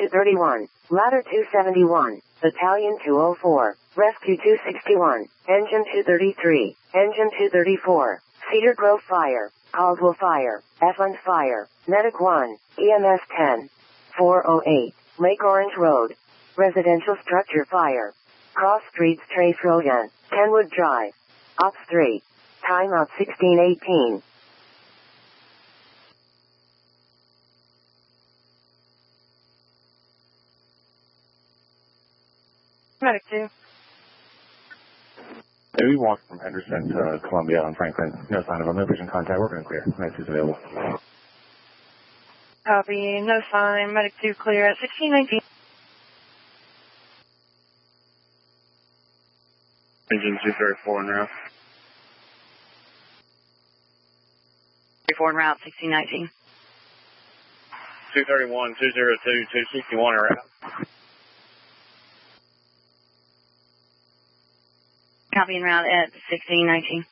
231, Ladder 271, Battalion 204, Rescue 261, Engine 233, Engine 234, Cedar Grove Fire, Caldwell Fire, Efland Fire, Medic 1, EMS 10, 408, Lake Orange Road, Residential Structure Fire, Cross Streets Trace Road, Kenwood Drive, Ops 3, Timeout 1618. Medic 2. Hey, we walked from Henderson to Columbia on Franklin. No sign of a no vision contact. We're going to clear. Medic 2's available. Copy. No sign. Medic 2 clear at 1619. Engine 234 en route. 34 en route, 1619. 231, 202, 261 en route. Copy en route at 1619.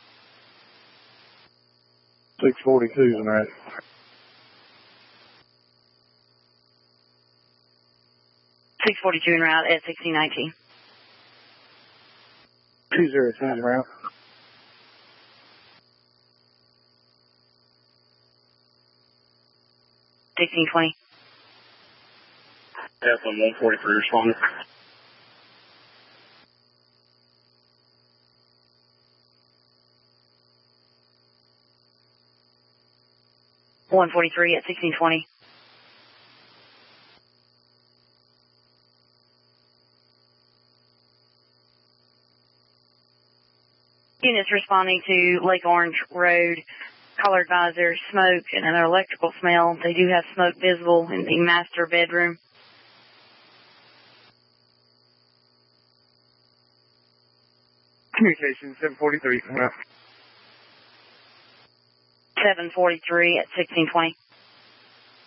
642's en route. en route at 1619. 202's en route. 1620. Definitely 143 responder. at 1620. Units responding to Lake Orange Road, call advisor, smoke and an electrical smell. They do have smoke visible in the master bedroom. Communication 743. 743 at 1620.